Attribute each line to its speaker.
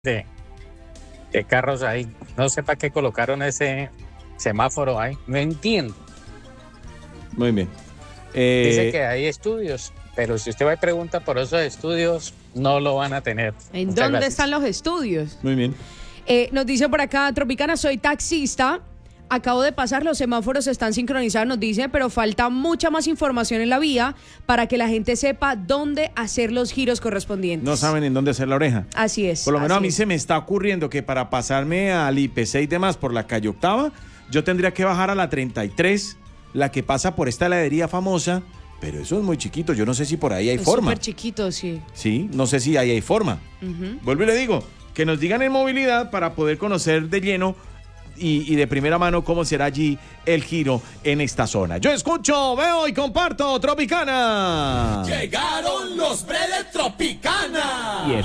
Speaker 1: de carros ahí. No sé para qué colocaron ese semáforo ahí. No entiendo.
Speaker 2: Muy bien.
Speaker 1: Dice que hay estudios, pero si usted va y pregunta por esos estudios, no lo van a tener.
Speaker 3: ¿En
Speaker 1: Muchas
Speaker 3: dónde
Speaker 1: gracias.
Speaker 3: están los estudios?
Speaker 2: Muy bien.
Speaker 3: Nos dice por acá, Tropicana, soy taxista. Acabo de pasar, los semáforos están sincronizados, nos dice, pero falta mucha más información en la vía para que la gente sepa dónde hacer los giros correspondientes.
Speaker 2: No saben en dónde hacer la oreja.
Speaker 3: Así es.
Speaker 2: Por lo menos a
Speaker 3: así
Speaker 2: mí
Speaker 3: es.
Speaker 2: se me está ocurriendo que para pasarme al IP6 y demás por la calle Octava, yo tendría que bajar a la 33, la que pasa por esta heladería famosa, pero eso es muy chiquito, yo no sé si por ahí hay
Speaker 3: Es
Speaker 2: forma.
Speaker 3: súper chiquito, sí.
Speaker 2: Sí, no sé si ahí hay forma. Vuelvo y le digo, que nos digan en movilidad para poder conocer de lleno y de primera mano cómo será allí el giro en esta zona. Yo escucho, veo y comparto Tropicana.
Speaker 4: Llegaron los Bredes Tropicana.